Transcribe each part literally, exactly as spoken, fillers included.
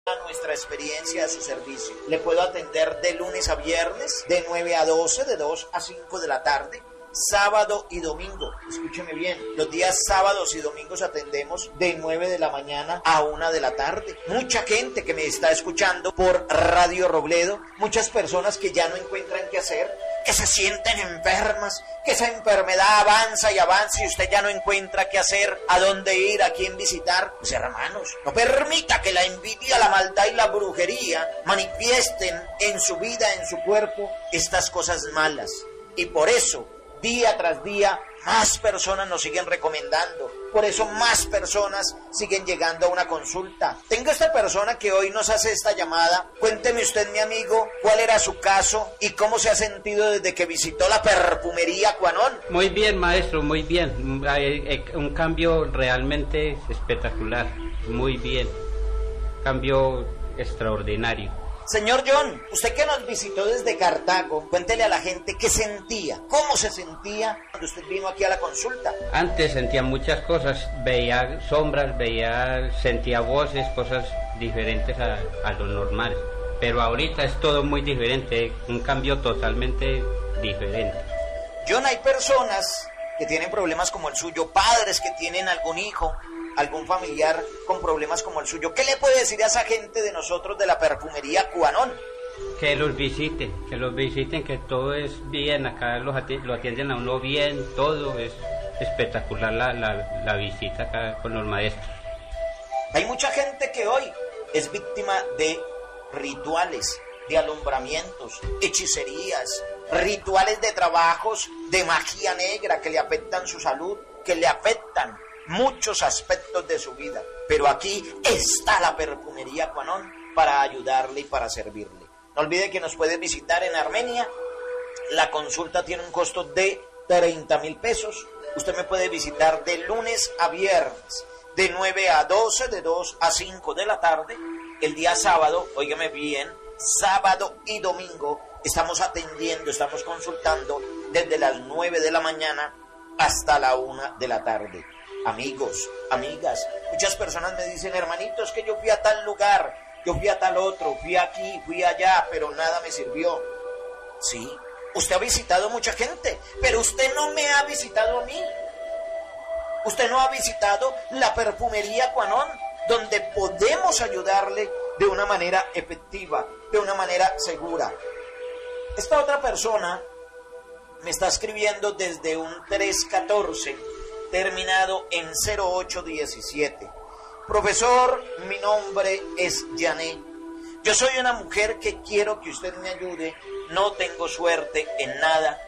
nuestra experiencia a su servicio. Le puedo atender de lunes a viernes, de nueve a doce, de dos a cinco de la tarde. Sábado y domingo, escúcheme bien, los días sábados y domingos atendemos de nueve de la mañana a una de la tarde. Mucha gente que me está escuchando por Radio Robledo, muchas personas que ya no encuentran qué hacer, que se sienten enfermas, que esa enfermedad avanza y avanza y usted ya no encuentra qué hacer, a dónde ir, a quién visitar. Pues hermanos, no permita que la envidia, la maldad y la brujería manifiesten en su vida, en su cuerpo, estas cosas malas. Y por eso, día tras día, más personas nos siguen recomendando. Por eso más personas siguen llegando a una consulta. Tengo esta persona que hoy nos hace esta llamada. Cuénteme usted, mi amigo, cuál era su caso y cómo se ha sentido desde que visitó la perfumería Cuanón. Muy bien, maestro, muy bien. Un cambio realmente espectacular. Muy bien. Cambio extraordinario. Señor John, usted que nos visitó desde Cartago, cuéntele a la gente qué sentía, cómo se sentía cuando usted vino aquí a la consulta. Antes sentía muchas cosas, veía sombras, veía, sentía voces, cosas diferentes a, a lo normal. Pero ahorita es todo muy diferente, un cambio totalmente diferente. John, hay personas que tienen problemas como el suyo, padres que tienen algún hijo, algún familiar con problemas como el suyo. ¿Qué le puede decir a esa gente de nosotros de la perfumería Cuanón? Que los visiten, que los visiten, que todo es bien, acá los ati- lo atienden a uno bien, todo es espectacular la, la, la visita acá con los maestros. Hay mucha gente que hoy es víctima de rituales, de alumbramientos, hechicerías, rituales de trabajos, de magia negra que le afectan su salud, que le afectan muchos aspectos de su vida, pero aquí está la perfumería Cuanón para ayudarle y para servirle. No olvide que nos puede visitar en Armenia. La consulta tiene un costo de treinta mil pesos. Usted me puede visitar de lunes a viernes, de nueve a doce, de dos a cinco de la tarde. El día sábado, óigame bien, sábado y domingo estamos atendiendo, estamos consultando desde las nueve de la mañana hasta la una de la tarde. Amigos, amigas, muchas personas me dicen, hermanitos, que yo fui a tal lugar, yo fui a tal otro, fui aquí, fui allá, pero nada me sirvió. Sí, usted ha visitado mucha gente, pero usted no me ha visitado a mí. Usted no ha visitado la perfumería Cuanón, donde podemos ayudarle de una manera efectiva, de una manera segura. Esta otra persona me está escribiendo desde un tres catorce, terminado en cero ocho diecisiete. Profesor, mi nombre es Janet. Yo soy una mujer que quiero que usted me ayude. No tengo suerte en nada.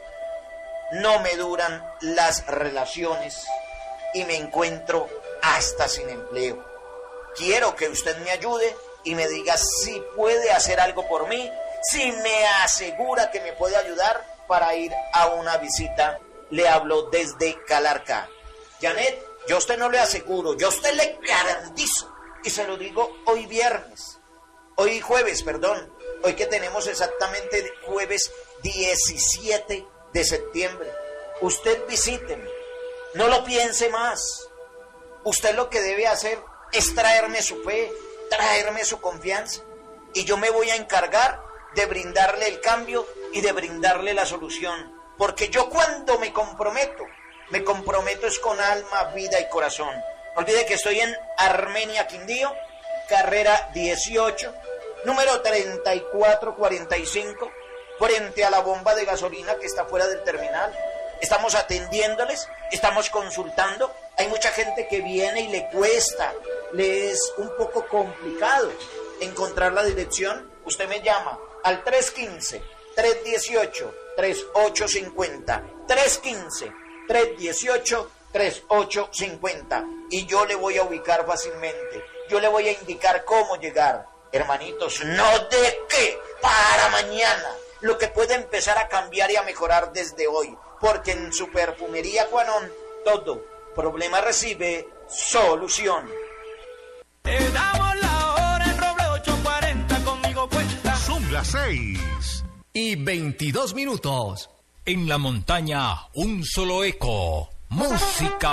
No me duran las relaciones y me encuentro hasta sin empleo. Quiero que usted me ayude y me diga si puede hacer algo por mí, si me asegura que me puede ayudar para ir a una visita. Le hablo desde Calarcá. Janet, yo a usted no le aseguro, yo a usted le garantizo, y se lo digo hoy viernes, hoy jueves, perdón, hoy que tenemos exactamente jueves diecisiete de septiembre. Usted visíteme, no lo piense más. Usted lo que debe hacer es traerme su fe, traerme su confianza, y yo me voy a encargar de brindarle el cambio y de brindarle la solución, porque yo cuando me comprometo, me comprometo es con alma, vida y corazón. No olvide que estoy en Armenia, Quindío, carrera dieciocho, número treinta y cuatro cuarenta y cinco, frente a la bomba de gasolina que está fuera del terminal. Estamos atendiéndoles, estamos consultando. Hay mucha gente que viene y le cuesta, le es un poco complicado encontrar la dirección. Usted me llama al tres uno cinco, tres uno ocho, tres ocho cinco cero, tres uno cinco, tres uno ocho, tres ocho cinco cero, y yo le voy a ubicar fácilmente. Yo le voy a indicar cómo llegar. Hermanitos, no de qué para mañana, lo que puede empezar a cambiar y a mejorar desde hoy, porque en su perfumería Cuanón todo problema recibe solución. Te damos la hora en Roble ocho cuarenta, conmigo cuenta. Son las seis y veintidós minutos. En la montaña, un solo eco. Música.